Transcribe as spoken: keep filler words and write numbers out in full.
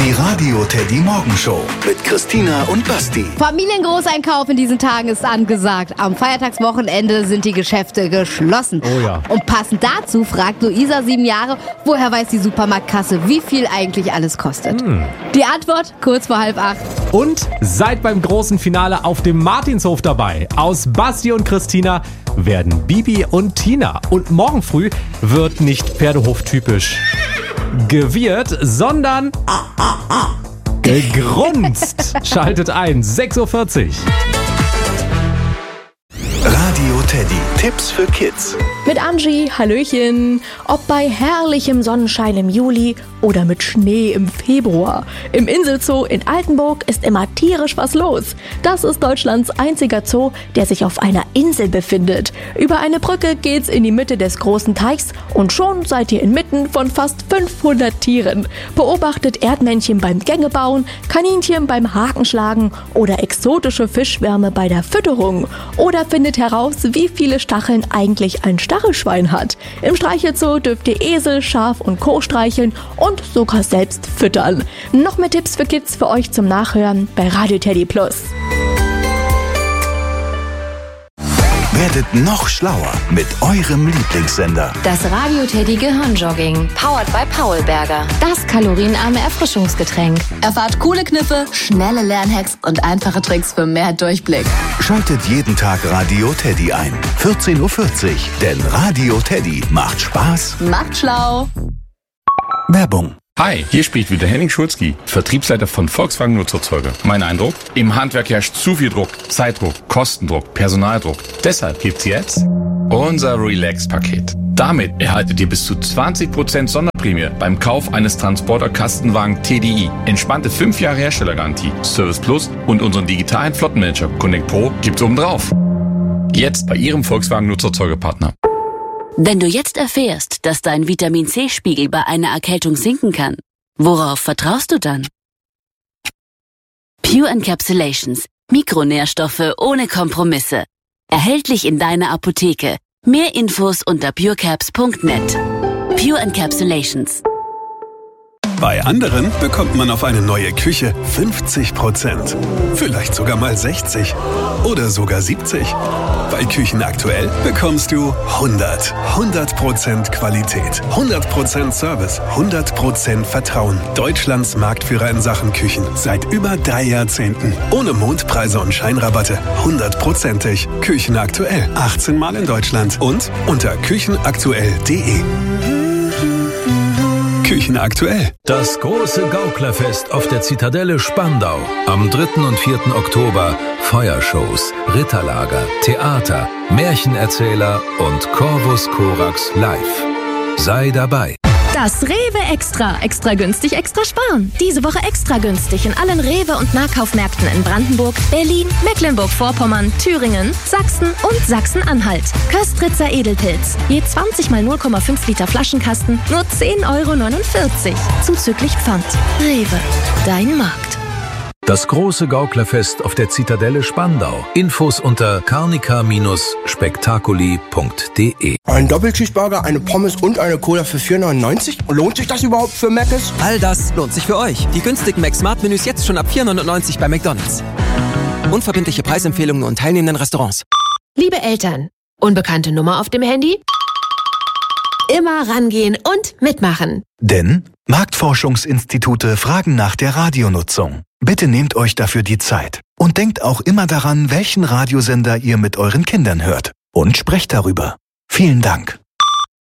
Die Radio Teddy Morgenshow mit Christina und Basti. Familiengroßeinkauf in diesen Tagen ist angesagt. Am Feiertagswochenende sind die Geschäfte geschlossen. Oh ja. Und passend dazu fragt Luisa, sieben Jahre, woher weiß die Supermarktkasse, wie viel eigentlich alles kostet? Hm. Die Antwort kurz vor halb acht. Und seid beim großen Finale auf dem Martinshof dabei. Aus Basti und Christina werden Bibi und Tina. Und morgen früh wird nicht Pferdehof-typisch gewirrt, sondern gegrunzt. Schaltet ein, sechs Uhr vierzig. Radio Teddy, Tipps für Kids. Mit Angie, Hallöchen. Ob bei herrlichem Sonnenschein im Juli oder mit Schnee im Februar. Im Inselzoo in Altenburg ist immer tierisch was los. Das ist Deutschlands einziger Zoo, der sich auf einer Insel befindet. Über eine Brücke geht's in die Mitte des großen Teichs und schon seid ihr inmitten von fast fünfhundert Tieren. Beobachtet Erdmännchen beim Gängebauen, Kaninchen beim Hakenschlagen oder exotische Fischschwärme bei der Fütterung. Oder findet heraus, wie viele Stacheln eigentlich ein Stachelschwein hat. Im Streichelzoo dürft ihr Esel, Schaf und Co. streicheln und sogar selbst füttern. Noch mehr Tipps für Kids für euch zum Nachhören bei Radio Teddy Plus. Werdet noch schlauer mit eurem Lieblingssender. Das Radio Teddy Gehirnjogging, powered by Paulberger. Das kalorienarme Erfrischungsgetränk. Erfahrt coole Kniffe, schnelle Lernhacks und einfache Tricks für mehr Durchblick. Schaltet jeden Tag Radio Teddy ein. vierzehn Uhr vierzig. Denn Radio Teddy macht Spaß. Macht schlau. Werbung. Hi, hier spricht wieder Henning Schulzki, Vertriebsleiter von Volkswagen Nutzerzeuger. Mein Eindruck? Im Handwerk herrscht zu viel Druck, Zeitdruck, Kostendruck, Personaldruck. Deshalb gibt's jetzt unser Relax-Paket. Damit erhaltet ihr bis zu zwanzig Prozent Sonderprämie beim Kauf eines Transporter-Kastenwagen T D I. Entspannte fünf Jahre Herstellergarantie, Service Plus und unseren digitalen Flottenmanager Connect Pro gibt's obendrauf. Jetzt bei Ihrem Volkswagen Nutzerzeugerpartner. Wenn du jetzt erfährst, dass dein Vitamin-C-Spiegel bei einer Erkältung sinken kann, worauf vertraust du dann? Pure Encapsulations. Mikronährstoffe ohne Kompromisse. Erhältlich in deiner Apotheke. Mehr Infos unter purecaps punkt net. Pure Encapsulations. Bei anderen bekommt man auf eine neue Küche fünfzig Prozent. Vielleicht sogar mal sechzig. Oder sogar siebzig. Bei Küchen aktuell bekommst du hundert. hundert Prozent Qualität. hundert Prozent Service. hundert Prozent Vertrauen. Deutschlands Marktführer in Sachen Küchen. Seit über drei Jahrzehnten. Ohne Mondpreise und Scheinrabatte. hundertprozentig. Küchen aktuell. achtzehn Mal in Deutschland. Und unter küchenaktuell punkt de. Küchen aktuell. Das große Gauklerfest auf der Zitadelle Spandau. Am dritten und vierten Oktober Feuershows, Ritterlager, Theater, Märchenerzähler und Corvus Corax live. Sei dabei. Das Rewe Extra. Extra günstig, extra sparen. Diese Woche extra günstig in allen Rewe- und Nahkaufmärkten in Brandenburg, Berlin, Mecklenburg-Vorpommern, Thüringen, Sachsen und Sachsen-Anhalt. Köstritzer Edelpilz. Je zwanzig mal null Komma fünf Liter Flaschenkasten, nur zehn Euro neunundvierzig. Zuzüglich Pfand. Rewe. Dein Markt. Das große Gauklerfest auf der Zitadelle Spandau. Infos unter carnica Bindestrich spektakuli punkt de. Ein Doppelcheeseburger, eine Pommes und eine Cola für vier neunundneunzig? Lohnt sich das überhaupt für Mc's? All das lohnt sich für euch. Die günstigen Mac-Smart-Menüs jetzt schon ab vier neunundneunzig bei McDonald's. Unverbindliche Preisempfehlungen nur in teilnehmenden Restaurants. Liebe Eltern, unbekannte Nummer auf dem Handy? Immer rangehen und mitmachen. Denn Marktforschungsinstitute fragen nach der Radionutzung. Bitte nehmt euch dafür die Zeit. Und denkt auch immer daran, welchen Radiosender ihr mit euren Kindern hört. Und sprecht darüber. Vielen Dank.